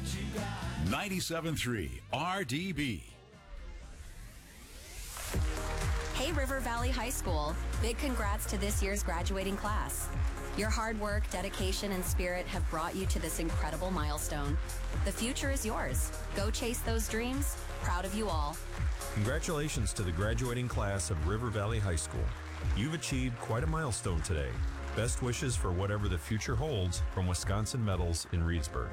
97.3 RDB. Hey, River Valley High School. Big congrats to this year's graduating class. Your hard work, dedication, and spirit have brought you to this incredible milestone. The future is yours. Go chase those dreams. Proud of you all. Congratulations to the graduating class of River Valley High School. You've achieved quite a milestone today. Best wishes for whatever the future holds from Wisconsin Metals in Reedsburg.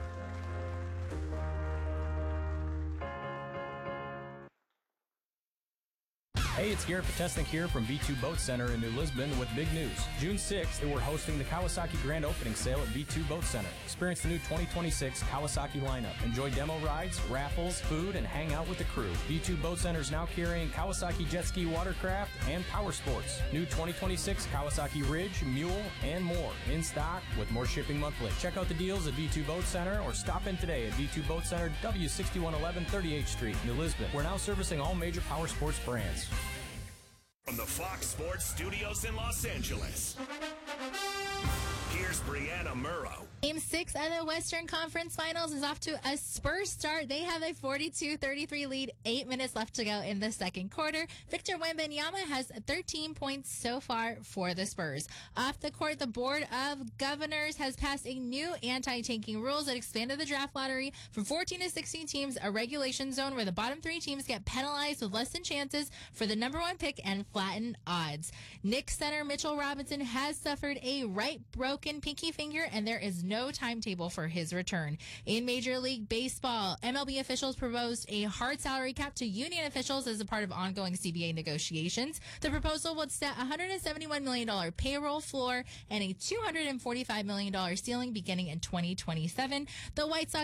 Hey, it's Garrett Potesnik here from V2 Boat Center in New Lisbon with big news. June 6th, we're hosting the Kawasaki Grand Opening Sale at V2 Boat Center. Experience the new 2026 Kawasaki lineup. Enjoy demo rides, raffles, food, and hang out with the crew. V2 Boat Center is now carrying Kawasaki Jet Ski Watercraft and Power Sports. New 2026 Kawasaki Ridge, Mule, and more in stock with more shipping monthly. Check out the deals at V2 Boat Center or stop in today at V2 Boat Center, W6111 38th Street, New Lisbon. We're now servicing all major Power Sports brands. From the Fox Sports Studios in Los Angeles, here's Brianna Murrow. Game 6 of the Western Conference Finals is off to a Spurs start. They have a 42-33 lead, 8 minutes left to go in the second quarter. Victor Wembanyama has 13 points so far for the Spurs. Off the court, the Board of Governors has passed a new anti-tanking rules that expanded the draft lottery from 14 to 16 teams, a regulation zone where the bottom 3 teams get penalized with less than chances for the number 1 pick and flattened odds. Knicks center Mitchell Robinson has suffered a right broken pinky finger, and there is no timetable for his return. In Major League Baseball, MLB officials proposed a hard salary cap to union officials as a part of ongoing CBA negotiations. The proposal would set a $171 million payroll floor and a $245 million ceiling beginning in 2027. The White Sox